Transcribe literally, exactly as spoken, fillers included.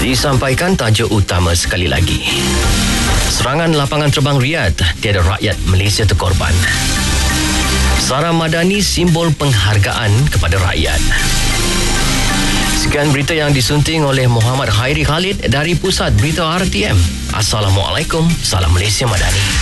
Disampaikan tajuk utama sekali lagi. Serangan lapangan terbang Riyadh, tiada rakyat Malaysia terkorban. Sarah Madani simbol penghargaan kepada rakyat. Sekian berita yang disunting oleh Muhammad Khairi Khalid dari Pusat Berita R T M. Assalamualaikum, salam Malaysia Madani.